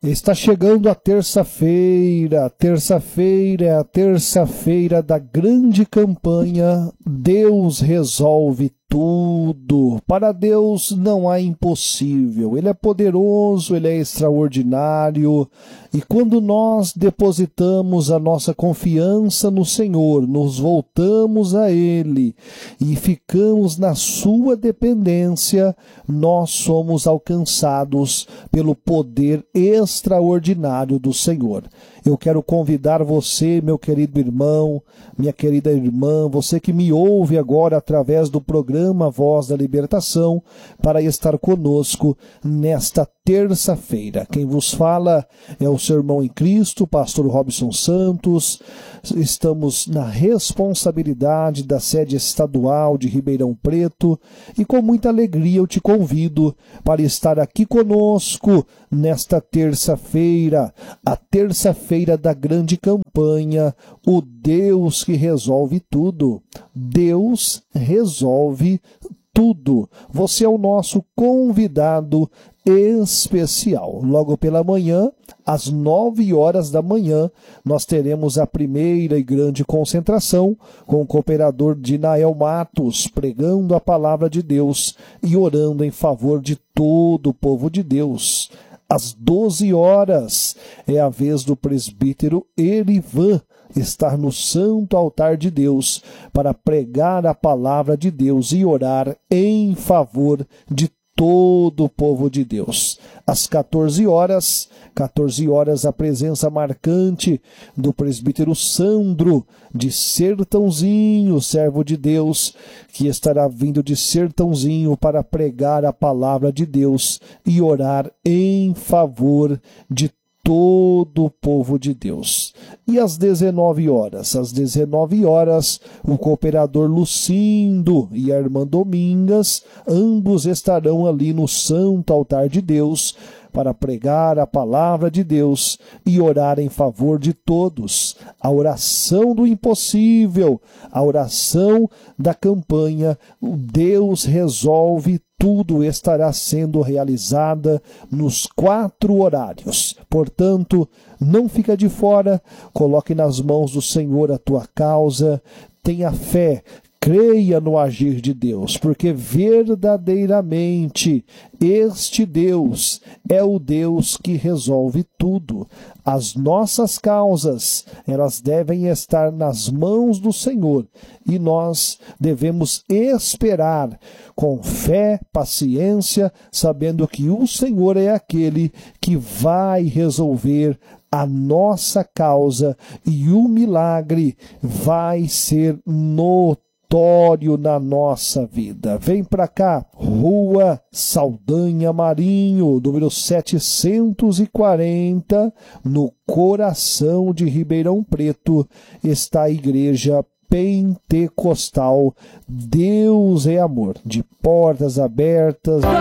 Está chegando a terça-feira. Terça-feira é a terça-feira da grande campanha Deus Resolve Tudo. Para Deus não há impossível. Ele é poderoso, Ele é extraordinário. E quando nós depositamos a nossa confiança no Senhor, nos voltamos a Ele e ficamos na sua dependência, nós somos alcançados pelo poder extraordinário do Senhor. Eu quero convidar você, meu querido irmão, minha querida irmã, você que me ouve agora através do programa Voz da Libertação, para estar conosco nesta terça-feira. Quem vos fala é o seu irmão em Cristo, pastor Robson Santos. Estamos na responsabilidade da sede estadual de Ribeirão Preto e com muita alegria eu te convido para estar aqui conosco nesta terça-feira, a terça-feira da grande campanha, o Deus que resolve tudo. Deus resolve tudo. Você é o nosso convidado especial. Logo pela manhã, às 9 horas da manhã, nós teremos a primeira e grande concentração com o cooperador Dinael Matos, pregando a palavra de Deus e orando em favor de todo o povo de Deus. Às 12 horas é a vez do presbítero Erivan estar no santo altar de Deus para pregar a palavra de Deus e orar em favor de todo o povo de Deus. Às 14 horas, a presença marcante do presbítero Sandro, de Sertãozinho, servo de Deus, que estará vindo de Sertãozinho para pregar a palavra de Deus e orar em favor de todo o povo de Deus. E às 19 horas, o cooperador Lucindo e a irmã Domingas, ambos estarão ali no santo altar de Deus para pregar a palavra de Deus e orar em favor de todos. A oração do impossível, a oração da campanha, o Deus resolve tudo, estará sendo realizada nos 4 horários. Portanto, não fica de fora, coloque nas mãos do Senhor a tua causa, tenha fé, creia no agir de Deus, porque verdadeiramente este Deus é o Deus que resolve tudo. As nossas causas, elas devem estar nas mãos do Senhor e nós devemos esperar com fé, paciência, sabendo que o Senhor é aquele que vai resolver a nossa causa e o milagre vai ser notório na nossa vida. Vem para cá, Rua Saldanha Marinho, número 740, no coração de Ribeirão Preto, está a igreja pentecostal Deus é Amor, de portas abertas.